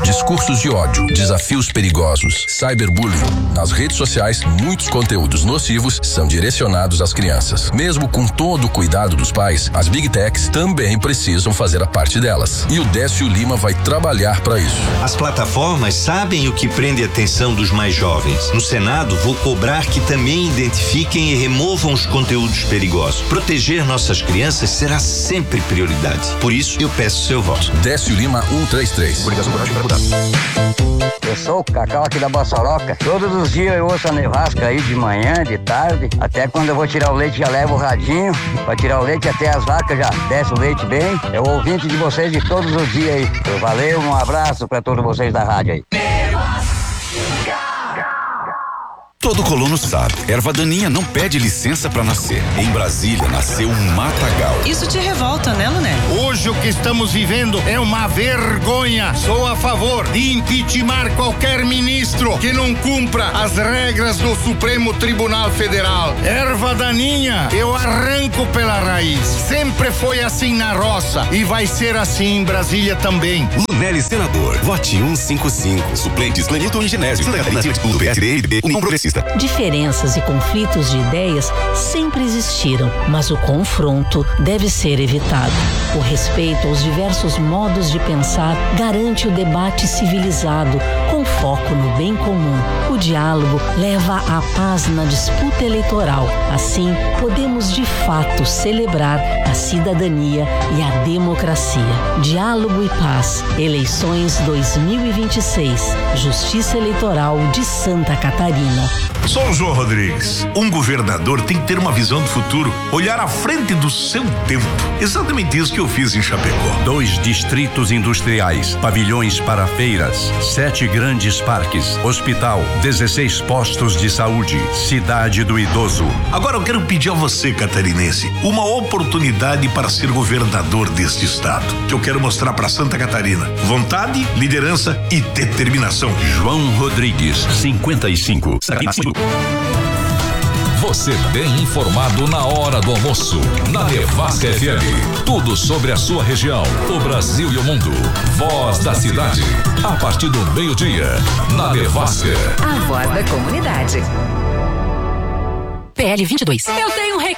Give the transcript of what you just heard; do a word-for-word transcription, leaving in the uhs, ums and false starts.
discursos de ódio, desafios perigosos, cyberbullying. Nas redes sociais, muitos conteúdos nocivos são direcionados às crianças. Mesmo com todo o cuidado dos pais, as Big Techs também precisam fazer a parte delas. E o Décio Lima vai trabalhar para isso. As plataformas sabem o que prende a atenção dos mais jovens. No Senado, vou cobrar que também identifiquem e removam os conteúdos perigosos. Proteger nossas crianças será sempre prioridade. Por isso, eu peço seu voto. Décio Lima cento e trinta e três. Obrigação por para mudar. Eu sou o Cacau aqui da Bossoroca. Todos os dias eu ouço a nevasca aí de manhã, de tarde. Até quando eu vou tirar o leite, já levo o radinho. Pra tirar o leite até as vacas já desce o leite bem. É o ouvinte de vocês de todos os dias aí. Valeu, um abraço pra todos vocês da rádio aí. Todo colono sabe, erva daninha não pede licença pra nascer. Em Brasília nasceu um matagal. Isso te revolta, né, Luné? Hoje o que estamos vivendo é uma vergonha. Sou a favor de impeachment qualquer ministro que não cumpra as regras do Supremo Tribunal Federal. Erva daninha, eu arranco pela raiz. Sempre foi assim na roça e vai ser assim em Brasília também. Lunelli, senador. Vote cento e cinquenta e cinco. Suplentes, Clenilton e Genésio. Do P S D e B, União Progressista. Diferenças e conflitos de ideias sempre existiram, mas o confronto deve ser evitado. O respeito aos diversos modos de pensar garante o debate civilizado, com foco no bem comum. O diálogo leva à paz na disputa eleitoral. Assim, podemos de fato celebrar a cidadania e a democracia. Diálogo e paz. Eleições dois mil e vinte e seis. Justiça Eleitoral de Santa Catarina. Sou o João Rodrigues. Um governador tem que ter uma visão do futuro, olhar à frente do seu tempo. Exatamente isso que eu fiz em Chapecó. Dois distritos industriais, pavilhões para feiras, sete grandes parques, hospital, dezesseis postos de saúde, cidade do idoso. Agora eu quero pedir a você, catarinense, uma oportunidade para ser governador deste estado, que eu quero mostrar para Santa Catarina. Vontade, liderança e determinação. João Rodrigues, cinquenta e cinco. Você bem informado na hora do almoço, na Nevasca F M. Tudo sobre a sua região, o Brasil e o mundo. Voz da cidade, a partir do meio-dia, na Nevasca. A voz da comunidade. P L vinte e dois. Eu tenho um recado